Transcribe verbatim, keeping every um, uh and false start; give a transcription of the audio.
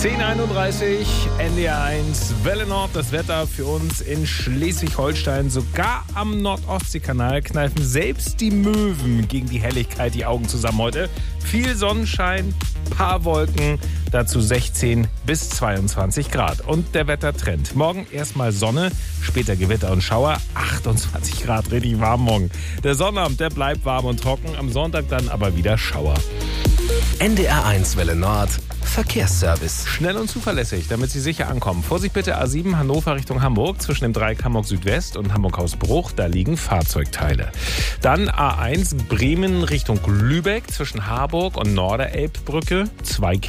zehn Uhr einunddreißig, N D R eins, Welle Nord, das Wetter für uns in Schleswig-Holstein. Sogar am Nordostseekanal kneifen selbst die Möwen gegen die Helligkeit die Augen zusammen heute. Viel Sonnenschein, paar Wolken, dazu sechzehn bis zweiundzwanzig Grad. Und der Wettertrend. Morgen erstmal Sonne, später Gewitter und Schauer, achtundzwanzig Grad, richtig warm morgen. Der Sonnabend, der bleibt warm und trocken, am Sonntag dann aber wieder Schauer. N D R eins Welle Nord, Verkehrsservice. Schnell und zuverlässig, damit Sie sicher ankommen. Vorsicht bitte A sieben Hannover Richtung Hamburg, zwischen dem Dreieck Hamburg Südwest und Hamburg-Hausbruch, da liegen Fahrzeugteile. Dann A eins Bremen Richtung Lübeck, zwischen Harburg und Norderelbbrücke, zwei